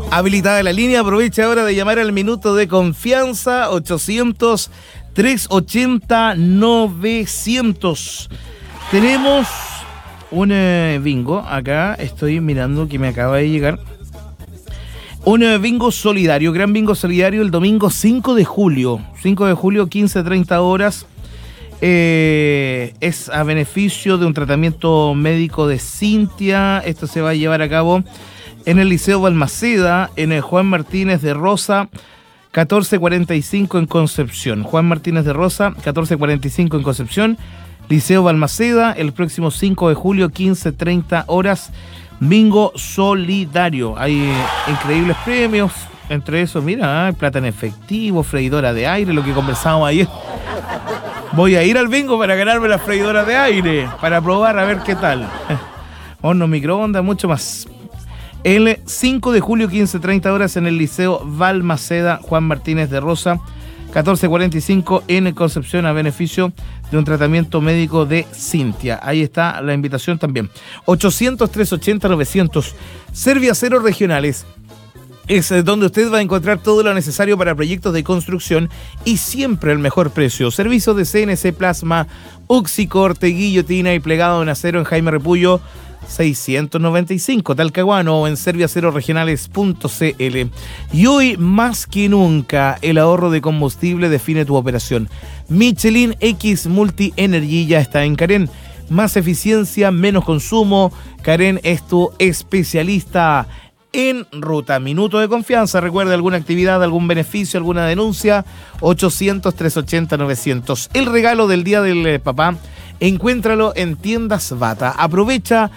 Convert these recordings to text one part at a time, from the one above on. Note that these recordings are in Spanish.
Habilitada la línea, aprovecha ahora de llamar al minuto de confianza 800-380-900. Tenemos un bingo, acá estoy mirando que me acaba de llegar. Un bingo solidario, gran bingo solidario el domingo 5 de julio, 15:30 horas. Es a beneficio de un tratamiento médico de Cintia. Esto se va a llevar a cabo en el Liceo Balmaceda, en el Juan Martínez de Rosa, 1445 en Concepción. Juan Martínez de Rosa, 1445 en Concepción. Liceo Balmaceda, el próximo 5 de julio, 15:30 horas. Bingo solidario. Hay increíbles premios. Entre esos, mira, plata en efectivo, freidora de aire, lo que conversábamos ayer. Voy a ir al bingo para ganarme la freidora de aire, para probar a ver qué tal. Horno microondas, mucho más. El 5 de julio, 15:30 horas, en el Liceo Balmaceda, Juan Martínez de Rosa, 1445 en Concepción, a beneficio de un tratamiento médico de Cintia. Ahí está la invitación también. 800-380-900. Serviaceros Regionales es donde usted va a encontrar todo lo necesario para proyectos de construcción y siempre el mejor precio. Servicios de CNC Plasma, Uxicorte, guillotina y plegado en acero en Jaime Repullo 695, Talcahuano, o en serviaceroregionales.cl. Y hoy más que nunca el ahorro de combustible define tu operación. Michelin X Multi Energy ya está en Carén. Más eficiencia, menos consumo. Carén es tu especialista en ruta. Minuto de confianza. Recuerda, alguna actividad, algún beneficio, alguna denuncia. 800-380-900. El regalo del Día del Papá, encuéntralo en Tiendas Bata. Aprovecha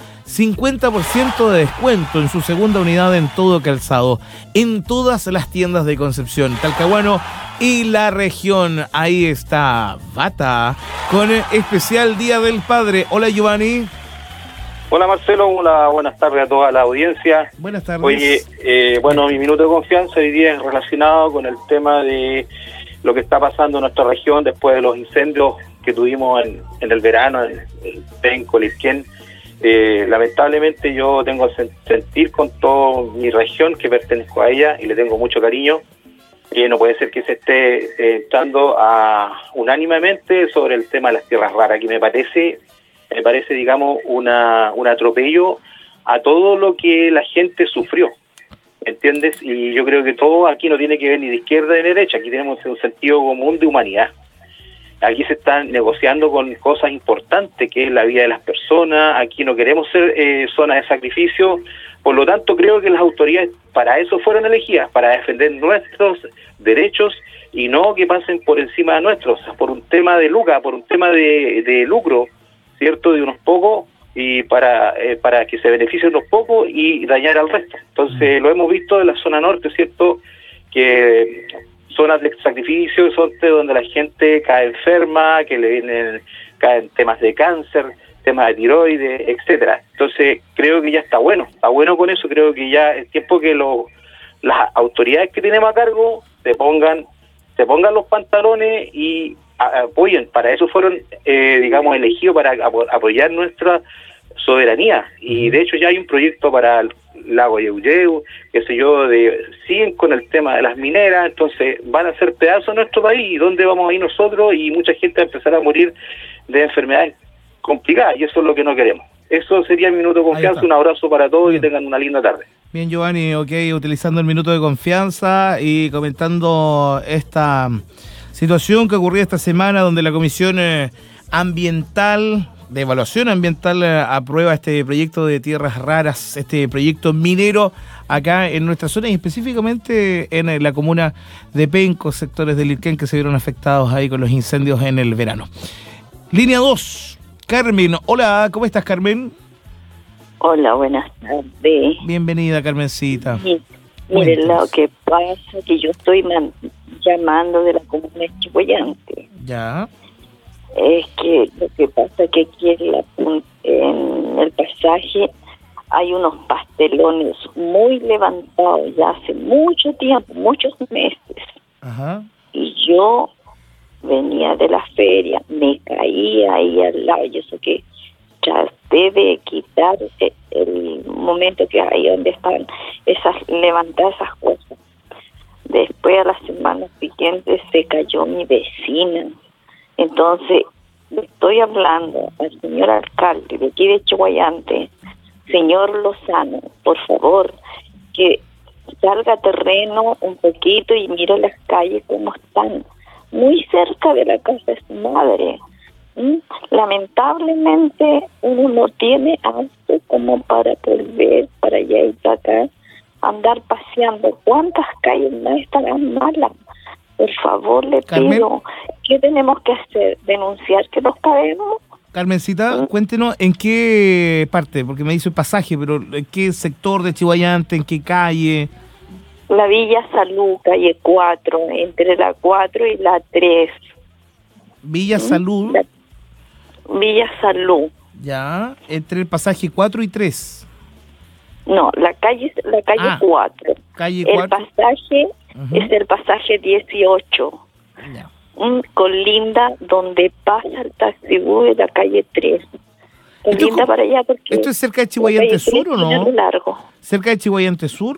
50% de descuento en su segunda unidad en todo calzado, en todas las tiendas de Concepción, Talcahuano y la región. Ahí está Bata, con el especial Día del Padre. Hola, Giovanni. Hola, Marcelo. Hola, buenas tardes a toda la audiencia. Buenas tardes. Oye, mi minuto de confianza hoy día es relacionado con el tema de lo que está pasando en nuestra región después de los incendios que tuvimos en el verano, en Penco, Lisquén. Lamentablemente yo tengo que sentir con toda mi región, que pertenezco a ella y le tengo mucho cariño. No puede ser que se esté entrando unánimemente sobre el tema de las tierras raras, que me parece, digamos, un atropello a todo lo que la gente sufrió, ¿me entiendes? Y yo creo que todo aquí no tiene que ver ni de izquierda ni de derecha, aquí tenemos un sentido común de humanidad. Aquí se están negociando con cosas importantes, que es la vida de las personas. Aquí no queremos ser zona de sacrificio. Por lo tanto, creo que las autoridades para eso fueron elegidas, para defender nuestros derechos y no que pasen por encima de nuestros, por un tema de lucro, por un tema de lucro, ¿cierto?, de unos pocos, y para que se beneficien unos pocos y dañar al resto. Entonces, lo hemos visto en la zona norte, ¿cierto?, que zonas de sacrificio, son donde la gente cae enferma, que caen temas de cáncer, temas de tiroides, etcétera. Entonces creo que ya está bueno con eso. Creo que ya es tiempo que las autoridades que tenemos a cargo se pongan los pantalones y apoyen. Para eso fueron digamos, elegidos, para apoyar nuestra soberanía. Y de hecho ya hay un proyecto para el lago Yeuyeu, siguen con el tema de las mineras. Entonces van a hacer pedazos nuestro país, y dónde vamos a ir nosotros, y mucha gente va a empezar a morir de enfermedades complicadas, y eso es lo que no queremos. Eso sería el minuto de confianza. Un abrazo para todos. Bien. Y tengan una linda tarde. Bien, Giovanni, utilizando el minuto de confianza y comentando esta situación que ocurrió esta semana, donde la Comisión Ambiental de Evaluación Ambiental aprueba este proyecto de tierras raras, este proyecto minero acá en nuestra zona, y específicamente en la comuna de Penco, sectores de Lirquén que se vieron afectados ahí con los incendios en el verano. Línea 2, Carmen. Hola, ¿cómo estás, Carmen? Hola, buenas tardes. Bienvenida, Carmencita. Miren, lo que pasa es que yo estoy llamando de la comuna de Chihuayante. Ya. Es que lo que pasa es que aquí en el pasaje hay unos pastelones muy levantados ya hace mucho tiempo, muchos meses. Ajá. Y yo venía de la feria, me caí ahí al lado, y eso que ya debe quitar el momento que hay donde están levantar esas cosas. Después, a la semana siguiente, se cayó mi vecina. Entonces, le estoy hablando al señor alcalde de aquí de Chiguayante, señor Lozano, por favor, que salga a terreno un poquito y mire las calles como están, muy cerca de la casa de su madre. Lamentablemente uno no tiene auto como para volver para allá y para acá, andar paseando. ¿Cuántas calles no estarán malas? Por favor, le pido, ¿qué tenemos que hacer? ¿Denunciar que nos caemos? Carmencita, cuéntenos en qué parte, porque me hizo el pasaje, pero en qué sector de Chiguayante, en qué calle. La Villa Salud, calle 4, entre la 4 y la 3. Villa Salud. Villa Salud. Ya, entre el pasaje 4 y 3. No, la calle 4. Calle 4. El pasaje es el pasaje 18. Ya. Colinda donde pasa el taxibús de la calle 3. Colinda para allá porque... ¿Esto es cerca de Chiguayante Sur o no? Largo. ¿Cerca de Chiguayante Sur?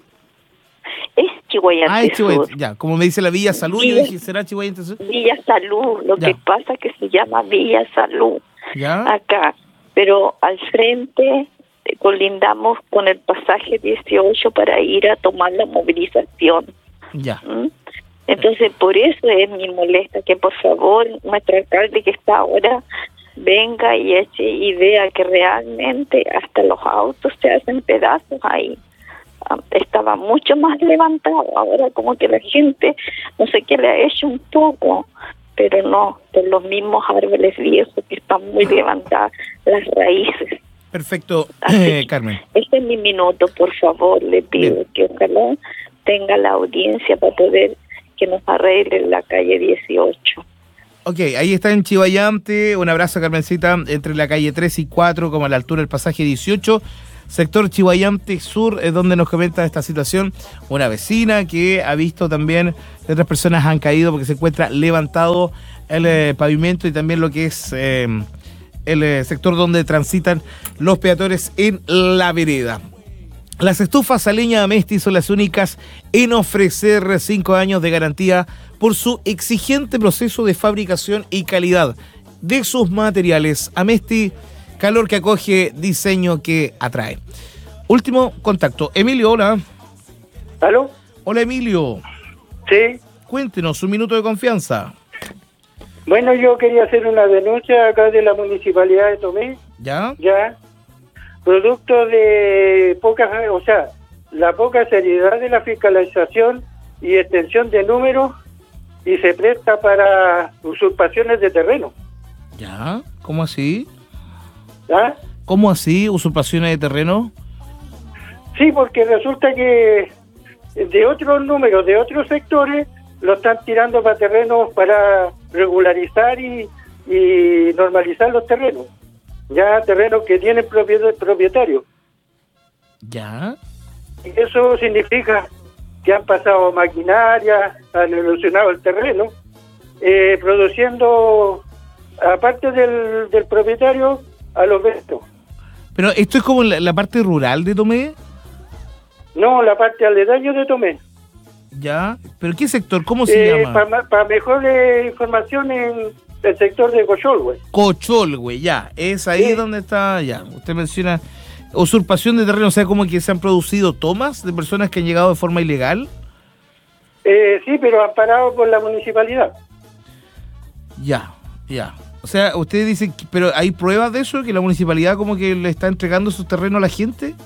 Es Chiguayante Sur. Ya, como me dice la Villa Salud, yo dije, ¿será Chiguayante Sur? Villa Salud, lo que pasa es que se llama Villa Salud. ¿Ya? Acá, pero al frente colindamos con el pasaje 18 para ir a tomar la movilización. Ya. Entonces, por eso es mi molesta que por favor nuestro alcalde que está ahora venga y eche y vea que realmente hasta los autos se hacen pedazos ahí. Estaba mucho más levantado, ahora como que la gente, no sé qué le ha hecho un poco, pero no, por los mismos árboles viejos que están muy levantadas las raíces. Perfecto, Carmen. Este es mi minuto, por favor, le pido que ojalá tenga la audiencia para poder que nos arregle la calle 18. Ok, ahí está en Chiguayante, un abrazo, Carmencita, entre la calle 3 y 4, como a la altura del pasaje 18, sector Chiguayante Sur, es donde nos comenta esta situación una vecina que ha visto también que otras personas han caído porque se encuentra levantado el pavimento y también lo que es el sector donde transitan los peatones en la vereda. Las estufas a leña Amesti son las únicas en ofrecer 5 años de garantía por su exigente proceso de fabricación y calidad de sus materiales. Amesti, calor que acoge, diseño que atrae. Último contacto. Emilio, hola. ¿Aló? Hola, Emilio. Sí. Cuéntenos, un minuto de confianza. Bueno, yo quería hacer una denuncia acá de la Municipalidad de Tomé. ¿Ya? Ya. Producto de la poca seriedad de la fiscalización y extensión de números y se presta para usurpaciones de terreno. ¿Ya? ¿Cómo así? ¿Ah? ¿Cómo así? ¿Usurpaciones de terreno? Sí, porque resulta que de otros números, de otros sectores, lo están tirando para terrenos para regularizar y normalizar los terrenos. Ya terrenos que tienen propietarios. ¿Ya? Y eso significa que han pasado maquinaria, han evolucionado el terreno, produciendo, aparte del propietario, a los vecinos. Pero esto es como la parte rural de Tomé. No, la parte aledaña de Tomé. ¿Ya? ¿Pero qué sector? ¿Cómo se llama? Para mejor información en el sector de Cocholhue. Cocholhue, ya. Es ahí donde está, ya. Usted menciona usurpación de terreno, o sea, como que se han producido tomas de personas que han llegado de forma ilegal. Sí, pero amparado por la municipalidad. Ya. O sea, usted dice, pero ¿hay pruebas de eso? ¿Que la municipalidad como que le está entregando sus terrenos a la gente?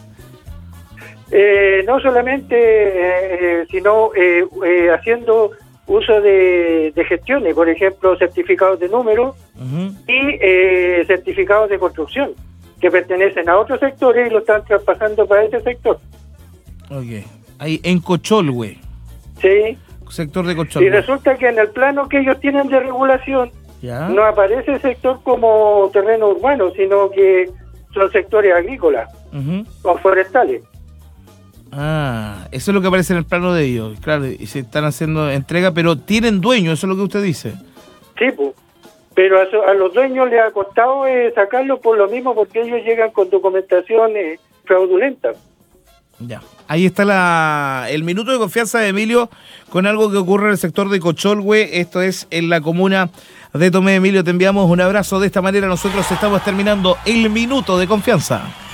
No solamente, sino haciendo uso de gestiones, por ejemplo, certificados de número y certificados de construcción, que pertenecen a otros sectores y lo están traspasando para ese sector. Ok. Ahí en Cocholhue. Sí. Sector de Cocholhue. Y resulta que en el plano que ellos tienen de regulación, ¿ya? No aparece el sector como terreno urbano, sino que son sectores agrícolas o forestales. Ah, eso es lo que aparece en el plano de ellos, claro, y se están haciendo entrega, pero tienen dueño, eso es lo que usted dice. Sí, pues. pero a los dueños les ha costado sacarlo por lo mismo, porque ellos llegan con documentación fraudulenta. Ya. Ahí está el minuto de confianza de Emilio con algo que ocurre en el sector de Cocholhue. Esto es en la comuna de Tomé. Emilio, te enviamos un abrazo. De esta manera nosotros estamos terminando el minuto de confianza.